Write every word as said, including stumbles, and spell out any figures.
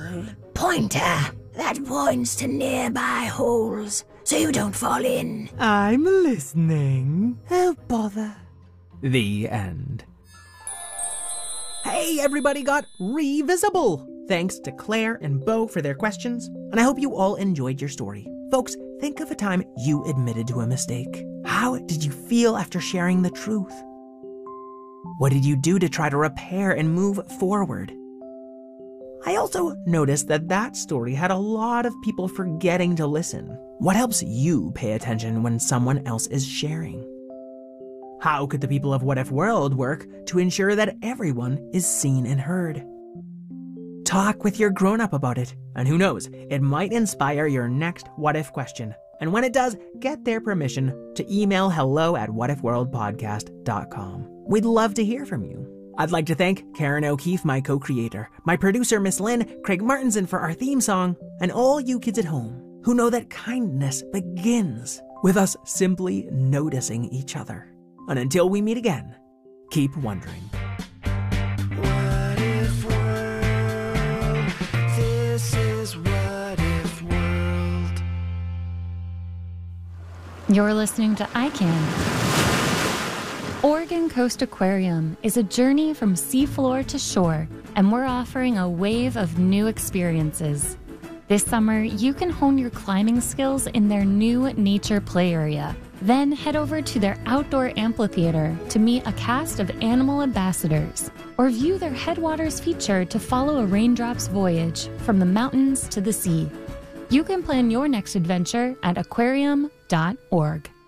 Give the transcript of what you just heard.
little pointer that points to nearby holes so you don't fall in. I'm listening. Oh, bother. The end. Hey, everybody got re-visible. Thanks to Claire and Beau for their questions, and I hope you all enjoyed your story. Folks, think of a time you admitted to a mistake. How did you feel after sharing the truth? What did you do to try to repair and move forward? I also noticed that that story had a lot of people forgetting to listen. What helps you pay attention when someone else is sharing? How could the people of What If World work to ensure that everyone is seen and heard? Talk with your grown-up about it, and who knows, it might inspire your next What If question. And when it does, get their permission to email hello at what if world podcast dot com. We'd love to hear from you. I'd like to thank Karen O'Keefe, my co-creator, my producer, Miss Lynn, Craig Martinson for our theme song, and all you kids at home who know that kindness begins with us simply noticing each other. And until we meet again, keep wondering. What if world? This is What If World. You're listening to I Can. Oregon Coast Aquarium is a journey from seafloor to shore, and we're offering a wave of new experiences. This summer, you can hone your climbing skills in their new nature play area. Then head over to their outdoor amphitheater to meet a cast of animal ambassadors, or view their Headwaters feature to follow a raindrop's voyage from the mountains to the sea. You can plan your next adventure at aquarium dot org.